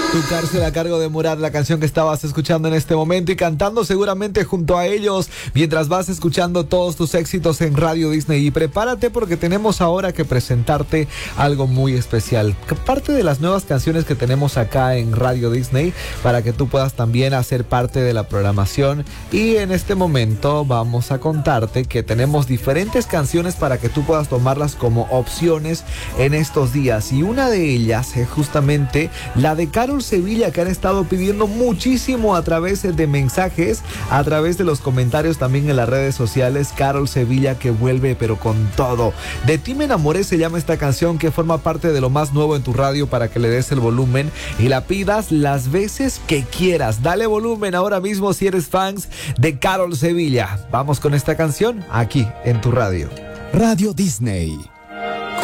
Tu cárcel a cargo de Murad, la canción que estabas escuchando en este momento y cantando seguramente junto a ellos mientras vas escuchando todos tus éxitos en Radio Disney. Y prepárate porque tenemos ahora que presentarte algo muy especial. Parte de las nuevas canciones que tenemos acá en Radio Disney para que tú puedas también hacer parte de la programación. Y en este momento vamos a contarte que tenemos diferentes canciones para que tú puedas tomarlas como opciones en estos días. Y una de ellas es justamente la de Carol Sevilla, que han estado pidiendo muchísimo a través de mensajes, a través de los comentarios también en las redes sociales. Carol Sevilla que vuelve pero con todo. De ti me enamoré se llama esta canción, que forma parte de lo más nuevo en tu radio, para que le des el volumen y la pidas las veces que quieras. Dale volumen ahora mismo si eres fans de Carol Sevilla. Vamos con esta canción aquí en tu radio. Radio Disney.